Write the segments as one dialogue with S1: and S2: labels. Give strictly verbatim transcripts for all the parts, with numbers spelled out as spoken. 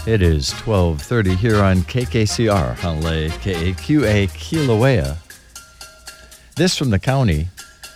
S1: It is twelve thirty here on K K C R, Hanalei, K A Q A, Kilauea. This from the county.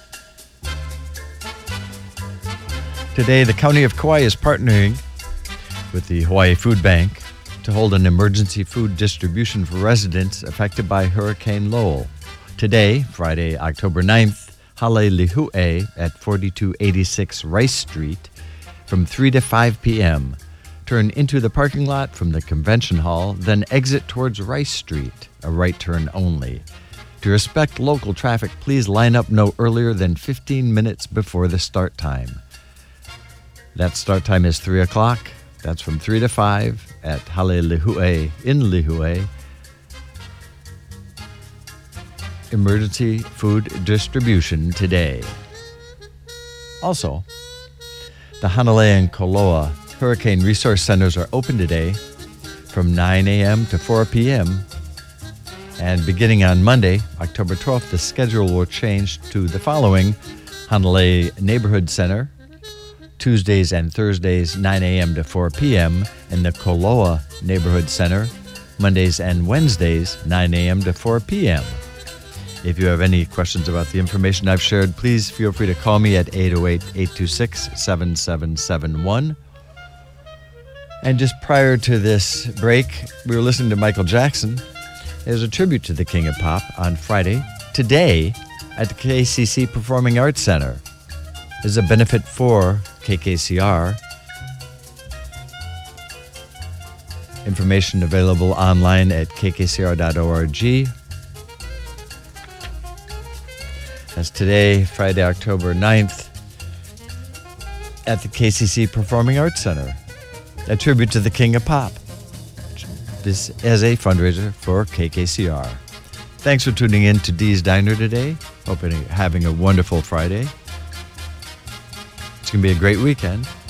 S1: Today, the County of Kauai is partnering with the Hawaii Food Bank to hold an emergency food distribution for residents affected by Hurricane Lowell. Today, Friday, October ninth, Hale Lihue at forty-two eighty-six Rice Street from three to five p.m. Turn into the parking lot from the convention hall, then exit towards Rice Street, a right turn only. To respect local traffic, please line up no earlier than fifteen minutes before the start time. That start time is three o'clock. That's from three to five at Hale Lihue in Lihue. Emergency food distribution today. Also, the Hanalei and Koloa Hurricane Resource Centers are open today from nine a.m. to four p.m. And beginning on Monday, October twelfth, the schedule will change to the following: Hanalei Neighborhood Center, Tuesdays and Thursdays, nine a.m. to four p.m., and the Koloa Neighborhood Center, Mondays and Wednesdays, nine a.m. to four p.m. If you have any questions about the information I've shared, please feel free to call me at eight oh eight, eight two six, seven seven seven one. And just prior to this break, we were listening to Michael Jackson as a tribute to the King of Pop on Friday. Today, at the K C C Performing Arts Center, is a benefit for K K C R. Information available online at k k c r dot org. That's today, Friday, October ninth, at the K C C Performing Arts Center. A tribute to the King of Pop. This is a fundraiser for K K C R. Thanks for tuning in to Dee's Diner today. Hoping you're having a wonderful Friday. It's going to be a great weekend.